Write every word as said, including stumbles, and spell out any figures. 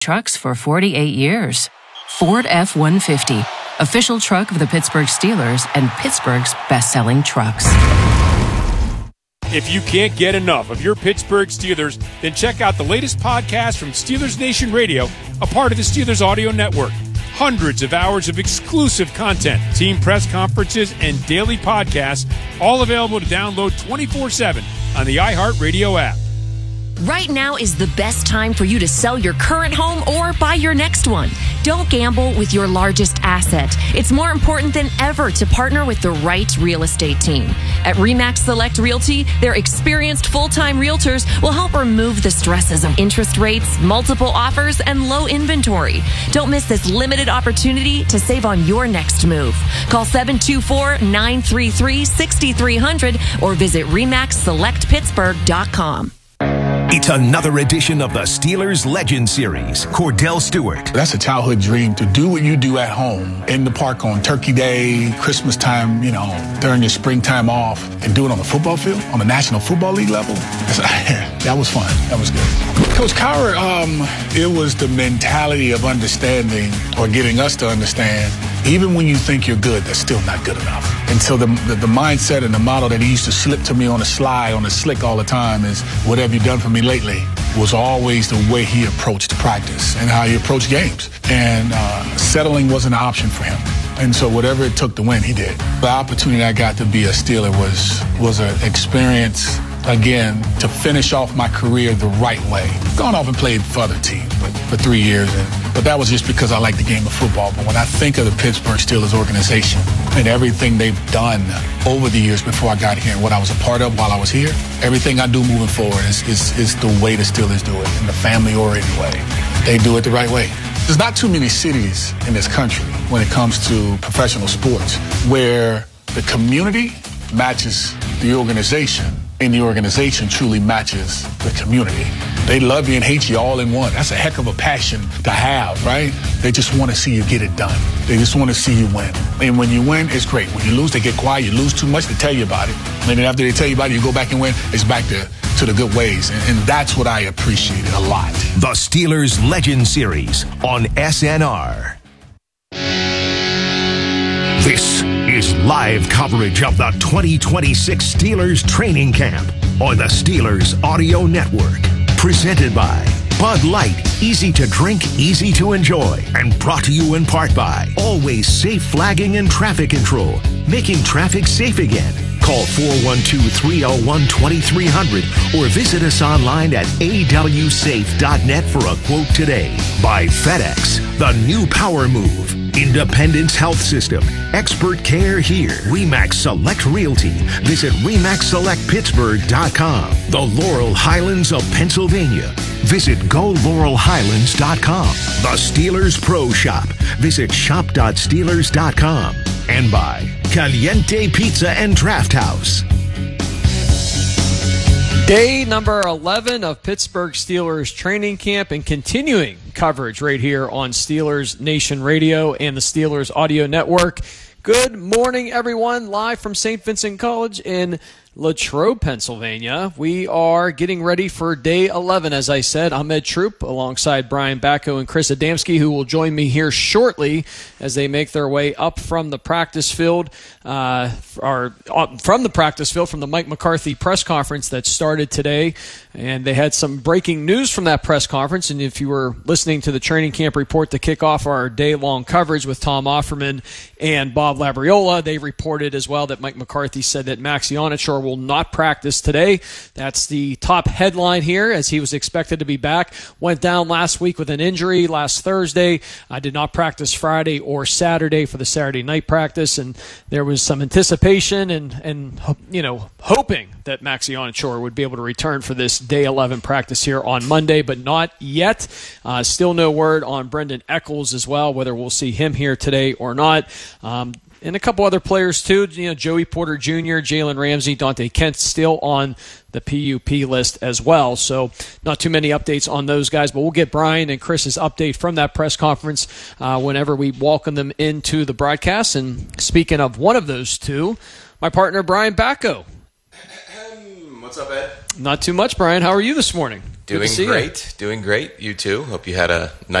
trucks for forty-eight years. Ford F one fifty, official truck of the Pittsburgh Steelers and Pittsburgh's best-selling trucks. If you can't get enough of your Pittsburgh Steelers, then check out the latest podcast from Steelers Nation Radio, a part of the Steelers Audio Network. Hundreds of hours of exclusive content, team press conferences, and daily podcasts, all available to download twenty-four seven on the iHeartRadio app. Right now is the best time for you to sell your current home or buy your next one. Don't gamble with your largest asset. It's more important than ever to partner with the right real estate team. At RE/MAX Select Realty, their experienced full-time realtors will help remove the stresses of interest rates, multiple offers, and low inventory. Don't miss this limited opportunity to save on your next move. Call seven two four, nine three three, six three zero zero or visit remax select pittsburgh dot com. It's another edition of the Steelers Legend Series. Cordell Stewart. That's a childhood dream, to do what you do at home in the park on Turkey Day, Christmas time, you know, during your springtime off, and do it on the football field, on the National Football League level. That was fun. That was good. Coach Cowher, um, it was the mentality of understanding, or getting us to understand, even when you think you're good, that's still not good enough. And so the, the, the mindset and the model that he used to slip to me on the sly, on the slick all the time is, what have you done for me lately, was always the way he approached practice and how he approached games. And uh, settling wasn't an option for him. And so whatever it took to win, he did. The opportunity I got to be a Steeler was was an experience, again, to finish off my career the right way. Gone off and played for other teams but for three years, and, but that was just because I like the game of football. But when I think of the Pittsburgh Steelers organization and everything they've done over the years before I got here and what I was a part of while I was here, everything I do moving forward is, is, is the way the Steelers do it, in the family-oriented way. They do it the right way. There's not too many cities in this country when it comes to professional sports where the community matches the organization and the organization truly matches the community. They love you and hate you all in one. That's a heck of a passion to have, right? They just want to see you get it done. They just want to see you win. And when you win, it's great. When you lose, they get quiet. You lose too much, they tell you about it. And then after they tell you about it, you go back and win. It's back to, to the good ways. And, and that's what I appreciated a lot. The Steelers Legend Series on S N R. This is live coverage of the twenty twenty-six Steelers training camp on the Steelers Audio Network. Presented by Bud Light, easy to drink, easy to enjoy. And brought to you in part by Always Safe Flagging and Traffic Control, making traffic safe again. Call four one two, three oh one, two three zero zero or visit us online at a w safe dot net for a quote today. By FedEx, the new power move. Independence Health System. Expert care here. RE/MAX Select Realty. Visit remax select pittsburgh dot com. The Laurel Highlands of Pennsylvania. Visit go laurel highlands dot com. The Steelers Pro Shop. Visit shop dot steelers dot com. And by Caliente Pizza and Draft House. Day number eleven of Pittsburgh Steelers training camp, and continuing coverage right here on Steelers Nation Radio and the Steelers Audio Network. Good morning, everyone. Live from Saint Vincent College in Latrobe, Pennsylvania. We are getting ready for day eleven, as I said. I'm Ed Troop alongside Brian Bacco and Chris Adamski, who will join me here shortly as they make their way up from the practice field, uh, or uh, from the practice field, from the Mike McCarthy press conference that started today. And they had some breaking news from that press conference. And if you were listening to the training camp report to kick off our day-long coverage with Tom Offerman and Bob Labriola, they reported as well that Mike McCarthy said that Max Ionachor will not practice today. That's the top headline here, as he was expected to be back. Went down last week with an injury last Thursday. I did not practice Friday or Saturday for the Saturday night practice, and there was some anticipation and, and you know, hoping that Max Ionachor would be able to return for this day eleven practice here on Monday, but not yet. Uh, still no word on Brendan Eccles as well, whether we'll see him here today or not. Um, and a couple other players too, you know, Joey Porter Junior, Jalen Ramsey, Dante Kent still on the P U P list as well. So not too many updates on those guys, but we'll get Brian and Chris's update from that press conference uh, whenever we welcome them into the broadcast. And speaking of one of those two, my partner Brian Bacco. What's up, Ed? Not too much, Brian. How are you this morning? Doing see great. You. Doing great. You too. Hope you had a nice